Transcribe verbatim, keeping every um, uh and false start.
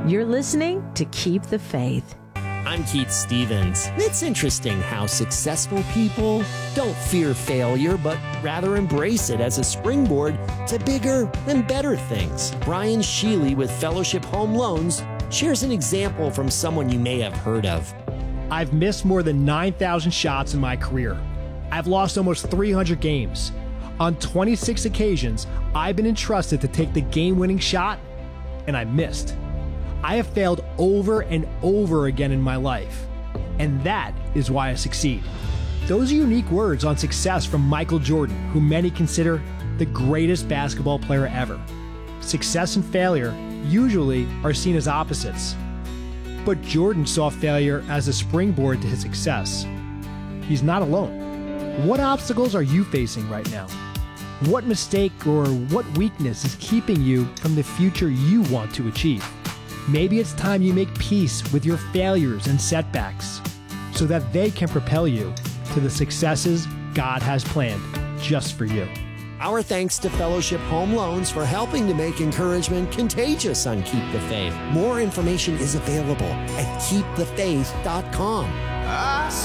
You're listening to Keep the Faith. I'm Keith Stevens. It's interesting how successful people don't fear failure, but rather embrace it as a springboard to bigger and better things. Brian Sheely with Fellowship Home Loans shares an example from someone you may have heard of. I've missed more than nine thousand shots in my career. I've lost almost three hundred games. On twenty-six occasions, I've been entrusted to take the game-winning shot, and I missed. I have failed over and over again in my life, and that is why I succeed. Those are unique words on success from Michael Jordan, who many consider the greatest basketball player ever. Success and failure usually are seen as opposites, but Jordan saw failure as a springboard to his success. He's not alone. What obstacles are you facing right now? What mistake or what weakness is keeping you from the future you want to achieve? Maybe it's time you make peace with your failures and setbacks so that they can propel you to the successes God has planned just for you. Our thanks to Fellowship Home Loans for helping to make encouragement contagious on Keep the Faith. More information is available at keep the faith dot com.